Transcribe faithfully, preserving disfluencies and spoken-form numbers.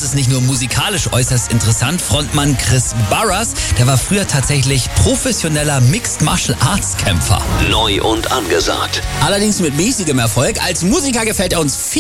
das ist nicht nur musikalisch äußerst interessant. Frontmann Chris Barras, der war früher tatsächlich professioneller Mixed Martial Arts Kämpfer. Neu und angesagt. Allerdings mit mäßigem Erfolg. Als Musiker gefällt er uns viel